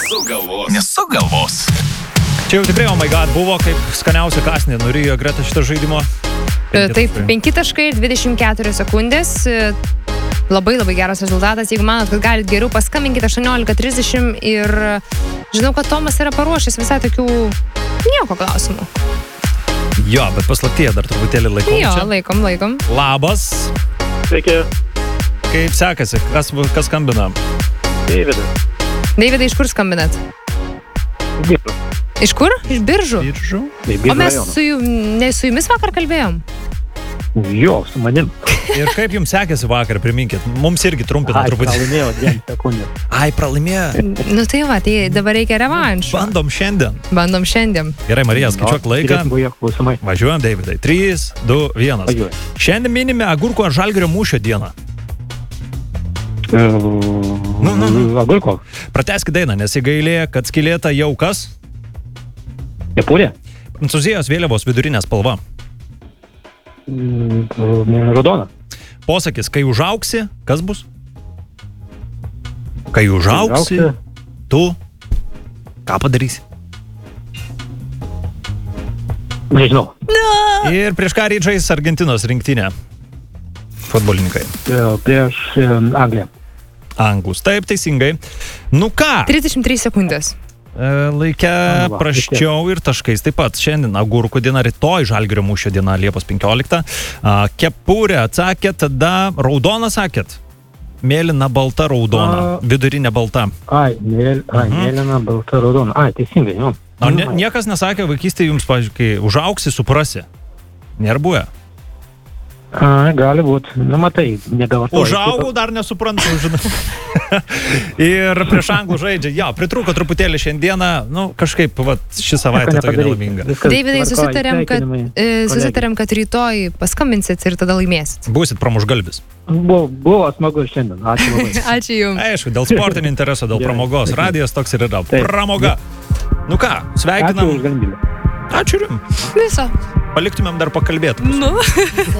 Nesugalvos. Čia jau tikrai, oh my god, buvo kaip skaniausia kasnė nurijo greta šito žaidimo. Taip, 5 taškai ir 24 sekundės. Labai geras rezultatas. Jeigu manot, kad galit geriau, paskambinkite 18:30 ir žinau, kad Tomas yra paruošęs visai tokių nieko klausimų. Jo, bet paslaptyje dar truputėlį laikom Jo, čia. laikom. Labas. Sveiki. Kaip sekasi? Kas skambina? Deividai, iš kur skambinat? Biržų. Iš kur? Iš Biržų? Biržų. O mes su jumis vakar kalbėjom? Jo, su manim. Ir kaip jums sekėsi vakar, priminkit? Mums irgi trumpina truputį. Pralaimėjau 2 sekundės. Ai, pralaimėjo. Nu tai va, tai dabar reikia revanšo. Bandom šiandien. Gerai, Marija, skaičiuok laiką. Klausimai. Važiuojam, Davidai. 3, 2, 1. Važiuojam. Šiandien minime Agurko ar Žalgirio mūšio dieną. Agurko. Pratęskit dainą, nesigailė, kad skylėta jau kas? Kepurė. Prancūzijos vėliavos vidurinė spalva. Raudona. Posakis, kai užaugsi, kas bus? Kai užaugsi, tu ką padarysi? Nežinau. Ir prieš ką ryt Argentinos rinktinė? Futbolininkai. Prieš Angliją. Anglus, taip, teisingai. Nu ką? 33 sekundės. Laikė praščiau ir taškais taip pat. Šiandien Agurkų diena, rytoj Žalgirio mūšio diena, Liepos 15. Kepurė atsakėt, tada raudona sakėt. Mėlyna, balta, raudona. Vidurinė balta. Mėlyna, balta, raudona. Teisingai, jo. Niekas nesakė vaikystėje jums, pavyzdžiui, kai užaugsi, suprasi. Nėra buvę. Gali būti. Nu, matai, nebevartoju. Užaugau, dar nesuprantu, žinau. Ir prieš Anglų žaidžia. Jo, pritrūko truputėlį šiandieną. Nu, kažkaip, ši savaitė tokia nelaiminga. Davidai, susitarėm, kad rytoj paskambinsit ir tada laimėsit. Būsit pramušgalvis. Buvo smagu šiandien. Ačiū labai. Ačiū jums. Aišku, dėl sportinio intereso, dėl pramogos. Radijas toks ir yra. Pramoga. Nu ką, sveikinam. Ačiū už galimybę. Ačiū jums. Viso. Paliktumėm dar pakalbėti. Nu.